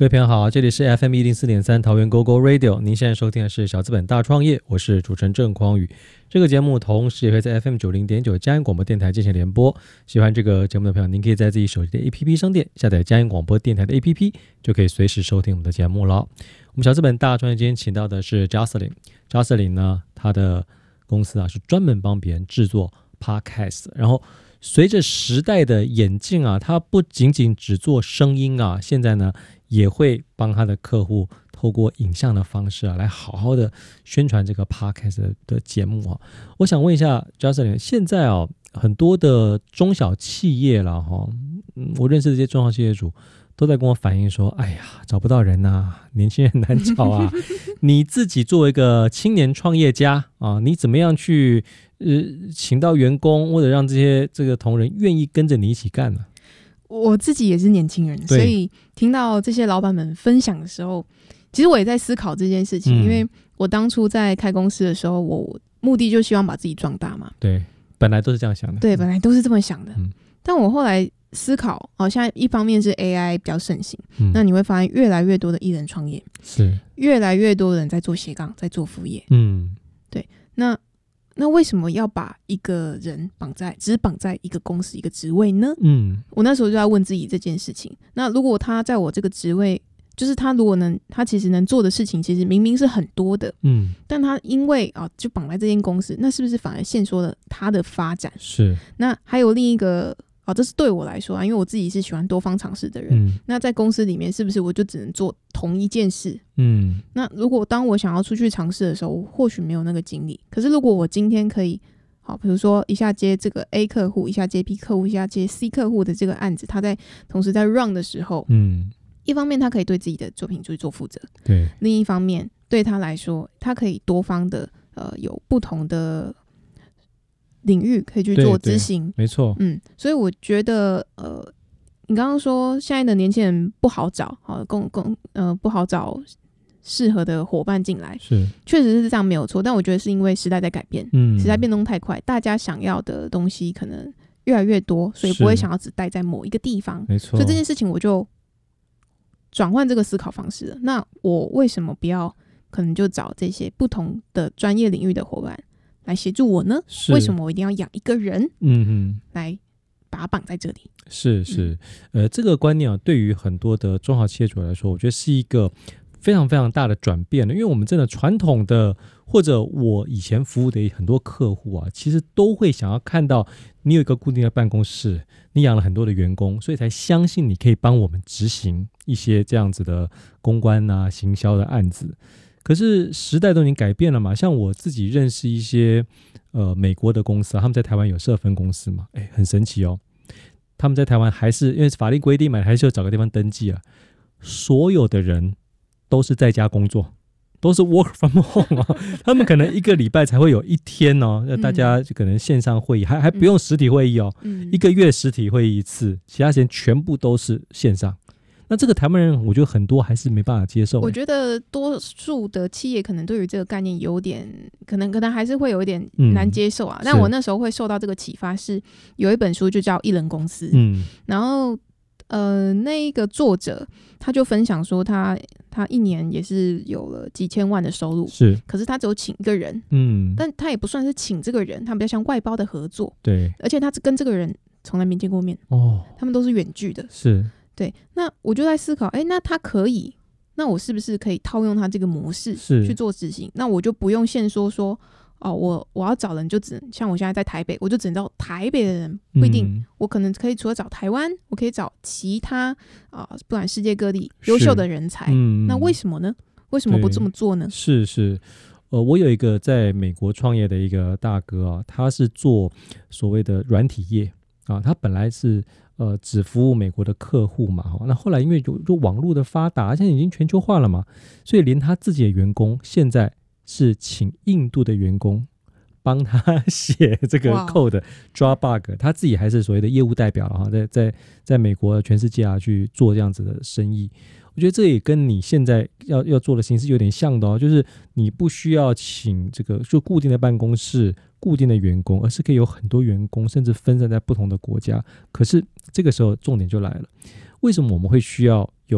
各位朋友好，这里是 FM104.3 桃园 GoGo Radio， 您现在收听的是小资本大创业，我是主持人郑匡宇。这个节目同时也会在 FM90.9 嘉义广播电台进行联播。喜欢这个节目的朋友，您可以在自己手机的 APP 商店下载嘉义广播电台的 APP， 就可以随时收听我们的节目了。我们小资本大创业今天请到的是 Jocelyn 呢，他的公司是专门帮别人制作 Podcast， 然后随着时代的演进他不仅仅只做声音现在呢也会帮他的客户透过影像的方式来好好的宣传这个 Podcast 的节目我想问一下 Jocelyn， 现在很多的中小企业啦我认识的这些中小企业主都在跟我反映说，哎呀，找不到人年轻人难找你自己作为一个青年创业家你怎么样去请到员工或者让这个同仁愿意跟着你一起干呢？ 我自己也是年轻人，所以听到这些老板们分享的时候，其实我也在思考这件事情，因为我当初在开公司的时候，我目的就希望把自己壮大嘛。 对，本来都是这样想的。 对，本来都是这么想的。但我后来思考现在一方面是 AI 比较盛行，那你会发现越来越多的艺人创业，是越来越多的人在做斜杠，在做副业。对，那为什么要把一个人只绑在一个公司一个职位呢？我那时候就在问自己这件事情。那如果他在我这个职位，就是他如果他其实能做的事情其实明明是很多的，但他因为就绑在这间公司，那是不是反而限缩了他的发展？是。那还有另一个这是对我来说因为我自己是喜欢多方尝试的人，那在公司里面是不是我就只能做同一件事？那如果当我想要出去尝试的时候，我或许没有那个精力。可是如果我今天可以比如说一下接这个 A 客户，一下接 B 客户，一下接 C 客户的这个案子，他同时在 run 的时候，一方面他可以对自己的作品去做负责，对，另一方面对他来说，他可以多方的有不同的领域可以去做执行，没错。所以我觉得你刚刚说现在的年轻人不好找不好找适合的伙伴进来，是确实是这样没有错。但我觉得是因为时代在改变，时代变动太快，大家想要的东西可能越来越多，所以不会想要只待在某一个地方，没错。所以这件事情我就转换这个思考方式了。那我为什么不要可能就找这些不同的专业领域的伙伴来协助我呢？为什么我一定要养一个人来把它绑在这里？是这个观念对于很多的中小企业主来说，我觉得是一个非常非常大的转变了。因为我们真的传统的或者我以前服务的很多客户其实都会想要看到你有一个固定的办公室，你养了很多的员工，所以才相信你可以帮我们执行一些这样子的公关行销的案子。可是时代都已经改变了嘛，像我自己认识一些美国的公司他们在台湾有设分公司嘛，很神奇他们在台湾还是因为法律规定嘛，还是要找个地方登记所有的人都是在家工作，都是 work from home 他们可能一个礼拜才会有一天大家可能线上会议还不用实体会议一个月实体会议一次，其他时间全部都是线上。那这个台湾人我觉得很多还是没办法接受。我觉得多数的企业可能对于这个概念有点可能还是会有一点难接受但我那时候会受到这个启发是有一本书就叫《一人公司》然后那一个作者他就分享说他一年也是有了几千万的收入，可是他只有请一个人但他也不算是请这个人，他比较像外包的合作，对，而且他跟这个人从来没见过面他们都是远距的，是对。那我就在思考那他可以，那我是不是可以套用他这个模式去做执行？那我就不用限说我要找人就只能像我现在在台北，我就只能找台北的人，不一定我可能可以除了找台湾，我可以找其他不管世界各地优秀的人才那为什么呢？为什么不这么做呢？是我有一个在美国创业的一个大哥他是做所谓的软体业他本来是只服务美国的客户嘛那后来因为就网络的发达，现在已经全球化了嘛，所以连他自己的员工现在是请印度的员工帮他写这个 code 抓 bug， 他自己还是所谓的业务代表在美国全世界去做这样子的生意。我觉得这也跟你现在要做的形式有点像的就是你不需要请这个就固定的办公室固定的员工，而是可以有很多员工甚至分散在不同的国家。可是这个时候重点就来了，为什么我们会需要有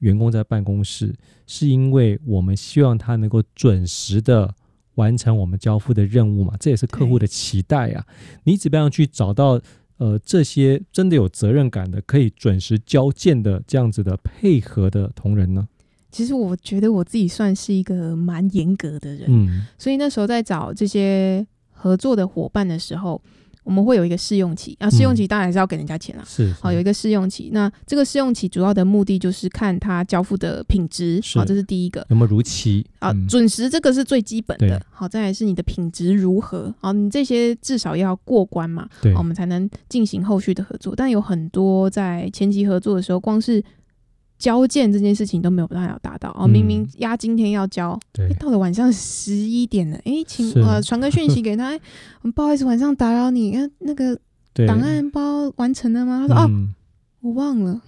员工在办公室，是因为我们希望他能够准时的完成我们交付的任务嘛，这也是客户的期待啊。你怎么样去找到这些真的有责任感的，可以准时交件的这样子的配合的同仁呢？ 其实我觉得我自己算是一个蛮严格的人，所以那时候在找这些合作的伙伴的时候，我们会有一个试用期，试用期当然还是要给人家钱啦，好，有一个试用期。那这个试用期主要的目的就是看他交付的品质，好，这是第一个， 有没有如期准时，这个是最基本的。好，再来是你的品质如何，好，你这些至少要过关嘛，好，我们才能进行后续的合作。但有很多在前期合作的时候，光是交件这件事情都没有办法达到，明明压今天要交，到了晚上11点了，请传个讯息给他，不好意思晚上打扰你，那个档案包完成了吗？他说我忘了，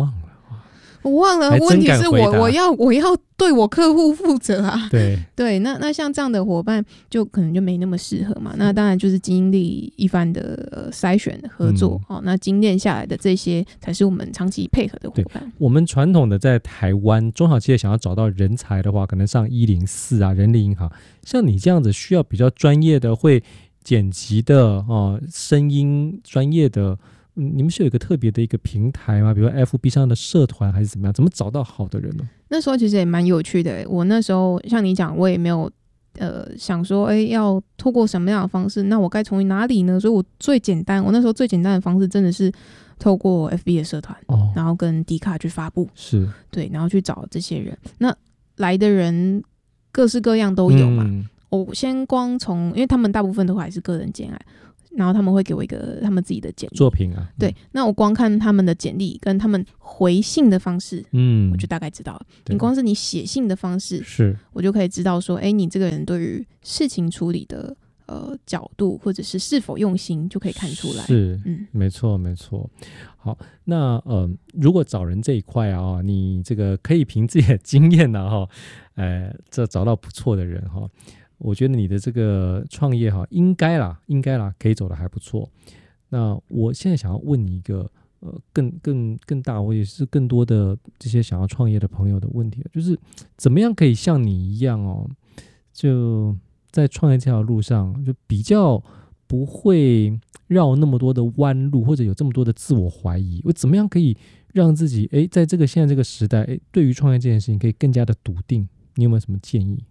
问题是我要对我客户负责啊。对，那像这样的伙伴就可能就没那么适合嘛。那当然就是经历一番的筛选合作，那精炼下来的这些才是我们长期配合的伙伴。 我们传统的在台湾中小企业想要找到人才的话，可能上104啊，人力银行。像你这样子需要比较专业的，会剪辑的声音专业的。你们是有一个特别的一个平台吗？比如 FB 上的社团还是怎么样？怎么找到好的人呢？ 那时候其实也蛮有趣的。我那时候像你讲，我也没有想说要透过什么样的方式，那我该从哪里呢？所以我那时候最简单的方式真的是透过 FB 的社团，然后跟 D 卡去发布，是对，然后去找这些人。那来的人各式各样都有嘛。我先光从，因为他们大部分都还是个人简案。然后他们会给我一个他们自己的简历作品啊， 对，那我光看他们的简历跟他们回信的方式，我就大概知道了。你光是你写信的方式，是我就可以知道说，你这个人对于事情处理的角度或者是否用心，就可以看出来。 是，没错没错。好，那如果找人这一块啊，你这个可以凭自己的经验呢，这找到不错的人哈。我觉得你的这个创业应该啦，可以走得还不错。那我现在想要问你一个更大，或者是更多的这些想要创业的朋友的问题，就是怎么样可以像你一样就在创业这条路上，就比较不会绕那么多的弯路，或者有这么多的自我怀疑。我怎么样可以让自己在现在这个时代，对于创业这件事情可以更加的笃定？你有没有什么建议？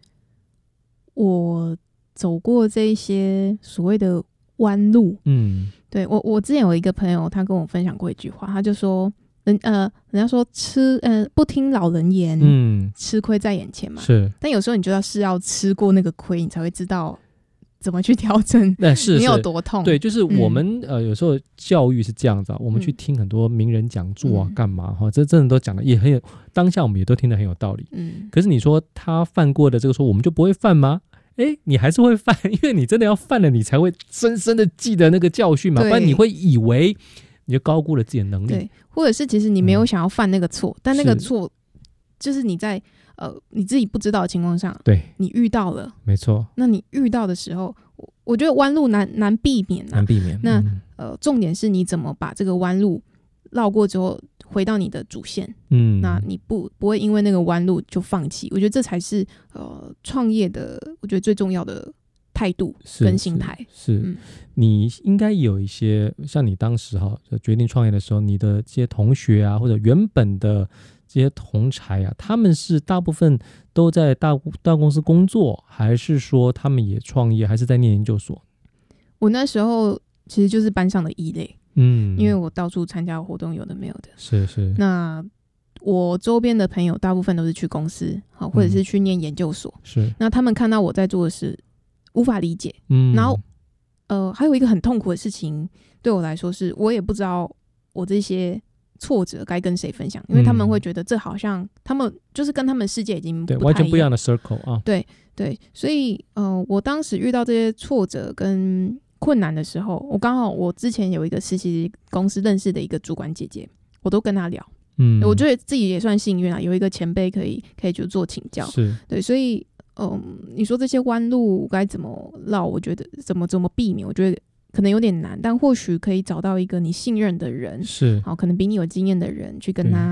我走过这些所谓的弯路，对，我之前有一个朋友，他跟我分享过一句话，他就说，人家说不听老人言，吃亏在眼前嘛，是，但有时候你就要吃过那个亏，你才会知道怎么去调整，你有多痛。 对，就是我们有时候教育是这样子我们去听很多名人讲座啊，干嘛这真的都讲的也很有，当下我们也都听得很有道理。可是你说他犯过的这个说我们就不会犯吗？你还是会犯，因为你真的要犯了，你才会深深的记得那个教训嘛，不然你会以为你就高估了自己的能力。 对，或者是其实你没有想要犯那个错，但那个错就是你在你自己不知道的情况下，对，你遇到了，没错。那你遇到的时候，我觉得弯路难避免，难避免。那重点是你怎么把这个弯路绕过之后回到你的主线，那你不会因为那个弯路就放弃。我觉得这才是创业的，我觉得最重要的态度跟心态。是你应该有一些像你当时决定创业的时候，你的这些同学啊，或者原本的这些同才啊，他们是大部分都在大公司工作，还是说他们也创业，还是在念研究所？我那时候其实就是班上的异类。因为我到处参加活动，有的没有的。是。那我周边的朋友大部分都是去公司，或者是去念研究所。是。那他们看到我在做的事，无法理解。然后还有一个很痛苦的事情，对我来说是，我也不知道我这些挫折该跟谁分享，因为他们会觉得这好像他们就是跟他们世界已经不太一样，对，完全不一样的 circle 啊。对，所以我当时遇到这些挫折跟困难的时候，我之前有一个实习公司认识的一个主管姐姐，我都跟她聊。我觉得自己也算幸运有一个前辈可以就做请教。是，对，所以你说这些弯路该怎么绕，我觉得怎么避免，我觉得可能有点难，但或许可以找到一个你信任的人，是，可能比你有经验的人去跟他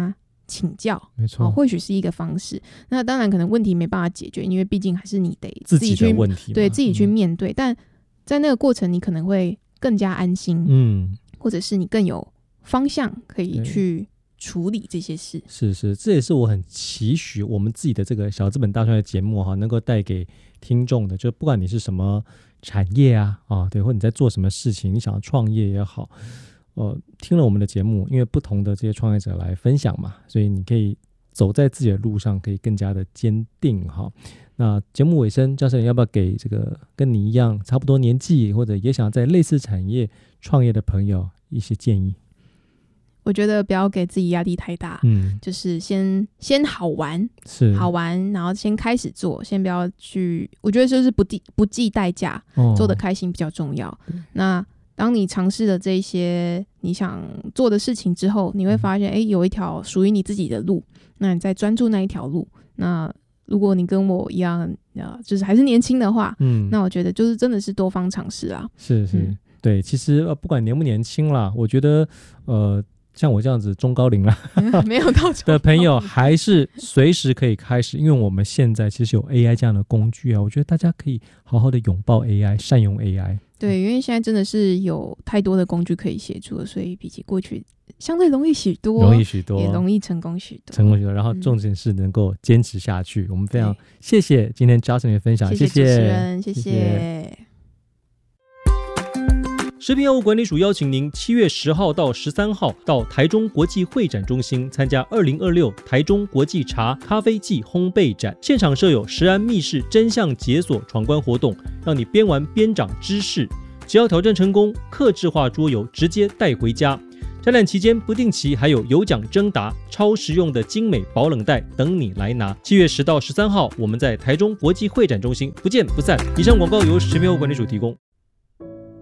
请教， 没错， 或许是一个方式。那当然可能问题没办法解决，因为毕竟还是你得自己的问题， 对，自己去面对。但在那个过程，你可能会更加安心，或者是你更有方向可以去处理这些事。 是，这也是我很期许我们自己的这个小资本大创业节目能够带给听众的，就不管你是什么产业对，或者你在做什么事情，你想要创业也好，听了我们的节目，因为不同的这些创业者来分享嘛，所以你可以走在自己的路上，可以更加的坚定那节目尾声，教授要不要给这个跟你一样差不多年纪，或者也想在类似产业创业的朋友一些建议？ 我觉得不要给自己压力太大，就是先好玩，好玩，然后先开始做，先不要去，我觉得就是不计代价，做得开心比较重要。那当你尝试了这些你想做的事情之后，你会发现有一条属于你自己的路，那你再专注那一条路。那如果你跟我一样就是还是年轻的话，那我觉得就是真的是多方尝试啊。 是，对，其实不管年不年轻啦，我觉得像我这样子中高龄啦没有到的朋友还是随时可以开始，因为我们现在其实有 AI 这样的工具我觉得大家可以好好的拥抱 AI， 善用 AI。 对，因为现在真的是有太多的工具可以协助了，所以比起过去相对容易许多，也容易成功许多， 然后重点是能够坚持下去。我们非常谢谢今天 Justin 的分享， 谢谢主持人，谢谢。 食品药物管理署邀请您7月10号到13号到台中国际会展中心参加2026台中国际茶咖啡暨烘焙展，现场设有食安密室真相解锁闯关活动，让你边玩边长知识。只要挑战成功，客制化桌游直接带回家。展览期间不定期还有有奖征答，超实用的精美保冷袋等你来拿。7月10到13号，我们在台中国际会展中心不见不散。以上广告由食品药物管理署提供。